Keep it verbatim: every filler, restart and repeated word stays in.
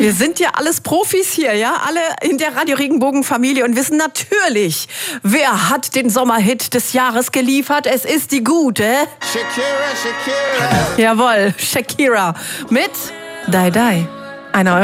Wir sind ja alles Profis hier, ja, alle in der Radio Regenbogen-Familie und wissen natürlich, wer hat den Sommerhit des Jahres geliefert. Es ist die gute Shakira, Shakira. Jawohl, Shakira mit Die Die. Einer